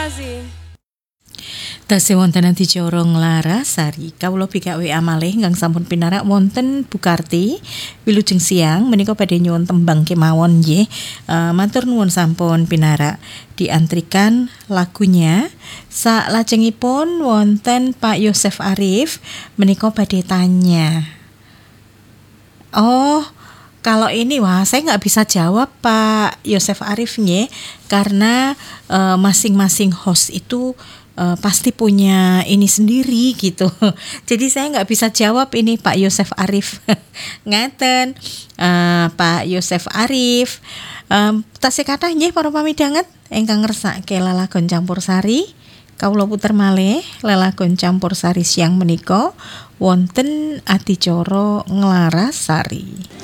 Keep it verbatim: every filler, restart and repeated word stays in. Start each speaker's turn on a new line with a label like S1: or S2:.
S1: Kasih.
S2: Tasih wonten adicara Nglarasari kawula bikak W A malih ingkang sampun pinarak wonten Bukarti wilujeng siang menika badhe nyuwun tembang kemawon nggih. Uh, matur nuwun sampun pinarak. Diantrikan lagunya salajengipun wonten Pak Yosef Arif menika badhe tanya. Oh, kalau ini wah saya nggak bisa jawab Pak Yosef Arif nggih karena uh, masing-masing host itu Uh, pasti punya ini sendiri gitu. Jadi saya nggak bisa jawab ini Pak Yosef Arif. Ngaten uh, Pak Yosef Arif. Um, tasih kathah nggih para pamidanget ingkang ngersake lelagon campursari. Kawula puter malih lelagon campursari siang menika wonten adicara Nglarasari.